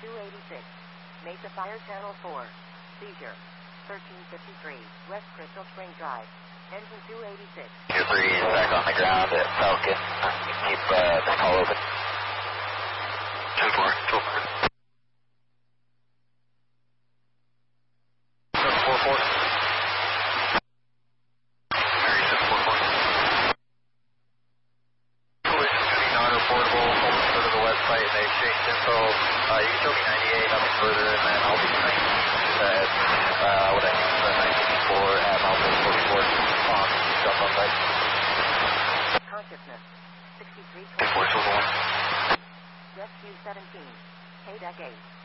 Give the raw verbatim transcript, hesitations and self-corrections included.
two eighty-six. Mesa Fire Channel four. Seizure. thirteen fifty-three. West Crystal Spring Drive. Engine two eighty-six. two three is back on the ground at Falcon. Keep uh, the call open. two four. two four. seven four four. Mary seven four four. Collision to be non-reportable. Almost go to the website and they exchanged info. Uh, you can show me ninety-eight, nothing further, and then I'll be nineteen at uh, what I think is the nineteen four at Alpha forty-four on jump on site. Consciousness. sixty-three four two one. Rescue seventeen. K D E C eight.